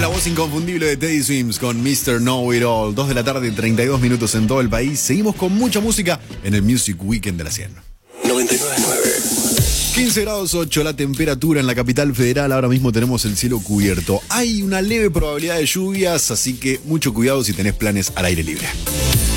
la voz inconfundible de Teddy Swims con Mr. Know It All. 2 de la tarde, 32 minutos en todo el país. Seguimos con mucha música en el Music Weekend de la 100. 99.9. 15 grados 8 la temperatura en la capital federal. Ahora mismo tenemos el cielo cubierto. Hay una leve probabilidad de lluvias, así que mucho cuidado si tenés planes al aire libre.